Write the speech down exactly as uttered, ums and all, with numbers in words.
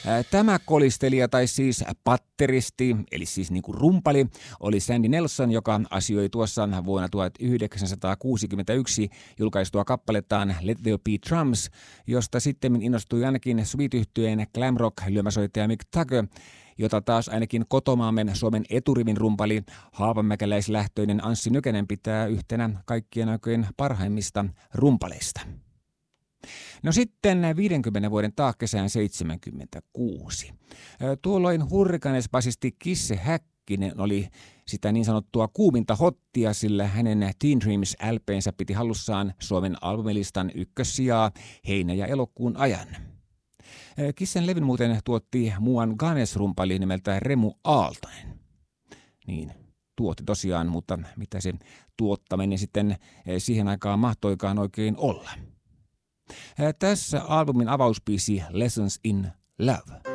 Tämä kolistelija tai siis patteristi, eli siis niin kuin rumpali, oli Sandy Nelson, joka asioi tuossa vuonna tuhatyhdeksänsataakuusikymmentäyksi julkaistua kappalettaan Let There Be Drums, josta sitten innostui ainakin Sweet-yhtyeen glam rock lyömäsoittaja Mick Tucker, jota taas ainakin kotomaamme Suomen eturivin rumpali haapamäkeläislähtöinen Anssi Nykänen pitää yhtenä kaikkien aikojen parhaimmista rumpaleista. No sitten viidenkymmenen vuoden taak kesään seitsemänkymmentäkuusi. Tuolloin hurrikanes-basisti Kisse Häkkinen oli sitä niin sanottua kuuminta hottia, sillä hänen Teen Dreams L P:nsä piti hallussaan Suomen albumilistan ykkössijaa heinä- ja elokuun ajan. Kissen levyn muuten tuotti muuan Ganes-rumpali nimeltä Remu Aaltonen. Niin, tuotti tosiaan, mutta mitä se tuottaminen sitten siihen aikaan mahtoikaan oikein olla. Tässä albumin avausbiisi Lessons in Love.